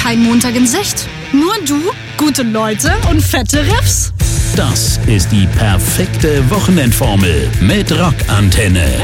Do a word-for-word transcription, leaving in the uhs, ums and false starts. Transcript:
kein Montag in Sicht. Nur du, gute Leute und fette Riffs. Das ist die perfekte Wochenendformel mit Rockantenne.